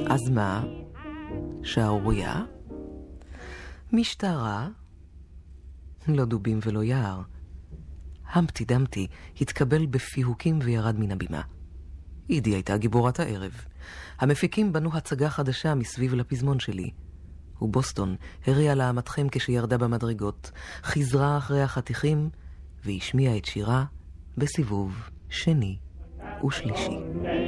אז מה? שערוריה? משטרה? לא דובים ולא יער. המפטי דמפטי התקבל בפיהוקים וירד מן הבימה. אידי הייתה גיבורת הערב. המפיקים בנו הצגה חדשה מסביב לפזמון שלי. ובוסטון הריעה לעמתכם כשירדה במדרגות, חזרה אחרי החתיכים והשמיעה את שירה בסיבוב שני ושלישי.